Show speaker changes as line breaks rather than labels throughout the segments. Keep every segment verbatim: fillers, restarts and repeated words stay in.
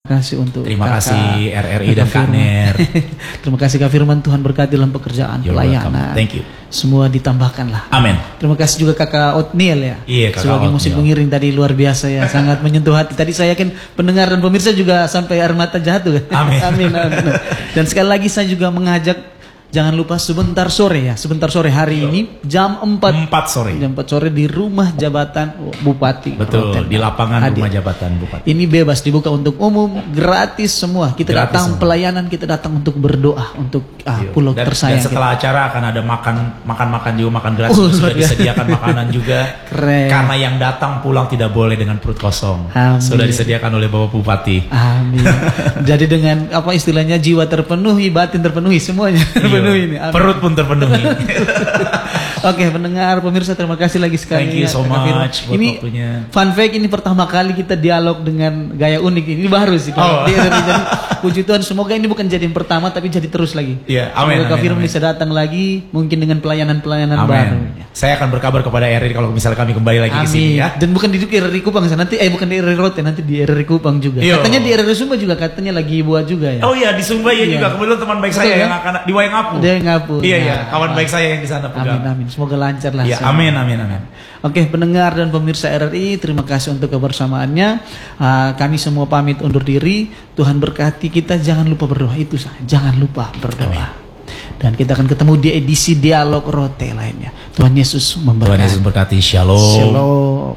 kasih untuk
Terima
kakak,
kasih R R I dan Kak
Firman.
Ner.
Terima kasih Kak Firman, Tuhan berkati dalam pekerjaan,
You're
pelayanan.
welcome. Thank you.
Semua ditambahkanlah.
Amin.
Terima kasih juga Kakak Otniel ya.
Iya, Kakak
sebagai musik
Otniel.
pengiring tadi luar biasa ya, sangat menyentuh hati. Tadi saya yakin pendengar dan pemirsa juga sampai air mata jatuh.
Amin.
amin, amin. Dan sekali lagi saya juga mengajak, jangan lupa sebentar sore ya, sebentar sore hari ini jam empat
Empat sore.
jam empat sore di rumah jabatan Bupati.
Betul,
Roten.
di lapangan
Hadir.
rumah jabatan Bupati.
Ini bebas, dibuka untuk umum, gratis semua. Kita
Gratis
datang
semua.
pelayanan, kita datang untuk berdoa untuk ah,
Iya.
pulau
dan,
tersayang.
dan setelah acara akan ada makan makan makan juga makan gratis.
Oh,
Sudah
luar biasa.
disediakan makanan juga.
Keren.
Karena yang datang pulang tidak boleh dengan perut kosong.
Amin.
Sudah disediakan oleh Bapak Bupati.
Amin. Jadi dengan apa istilahnya, jiwa terpenuhi, batin terpenuhi, semuanya terpenuhi ini. Amin.
Perut pun terpenuhi.
Oke, pendengar pemirsa, terima kasih lagi sekali.
Thank you so
Kak Firman.
much buat
Ini
waktunya.
fun fact, ini pertama kali kita dialog dengan gaya unik ini. Ini baru sih.
Oh.
Di- Jadi puji Tuhan, semoga ini bukan jadi yang pertama tapi jadi terus lagi.
Iya, amin,
Semoga Kak
amin,
Firman
amin.
bisa datang lagi, mungkin dengan pelayanan-pelayanan baru.
Amin. Saya akan berkabar kepada R R I kalau misalnya kami kembali lagi ke sini
Amin.
ya.
Dan bukan di R R I Kupang nanti, eh bukan di R R I Rote, nanti di R R I Kupang juga.
Iya.
Katanya di R R I Sumba juga, katanya lagi buat juga ya.
Oh iya, di Sumba ya
Iya.
juga. Kebetulan teman baik
Betul,
saya
ya?
yang akan di Wayangapu.
Dia ngapu.
Iya iya,
Nah,
kawan
apa.
baik saya yang di sana pegang.
Amin amin. Semoga lancar lah.
Iya,
semua.
amin amin amin.
Oke, pendengar dan pemirsa R R I, terima kasih untuk kebersamaannya. Ah, kami semua pamit undur diri. Tuhan berkati kita. Jangan lupa berdoa, itu saja. Jangan lupa berdoa. Dan kita akan ketemu di edisi Dialog Rote lainnya. Tuhan Yesus memberkati.
Tuhan Yesus berkati. Shalom.
Shalom.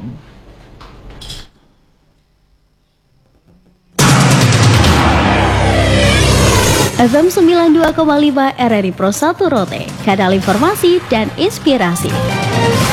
F M sembilan puluh dua koma lima R R I Pro satu Rote, kanal informasi dan inspirasi.